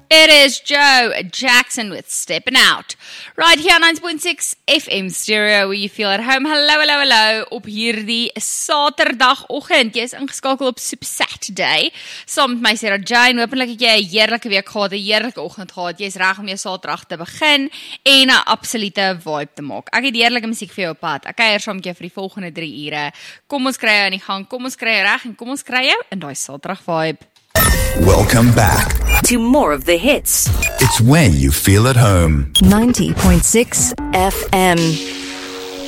It is Joe Jackson with Stepping Out. Right here on 9.6 FM Stereo, where you feel at home. Hallo, op hierdie Saterdagoggend. Jy is ingeskakel op Super Saturday. Saam met my Sarah Jane. Hopelijk het jy 'n heerlike week gehad, 'n heerlike oggend gehad. Jy is reg om jou Saterdag te begin en 'n absolute vibe te maak. Ek het heerlike musiek vir jou op pad. Ek kuier saam met jou vir die volgende 3 ure. Kom ons kry jou aan die gang, kom ons kry jou reg en kom ons kry jou in daai Saterdag vibe. Welcome back to more of the hits. It's where you feel at home. 90.6 FM.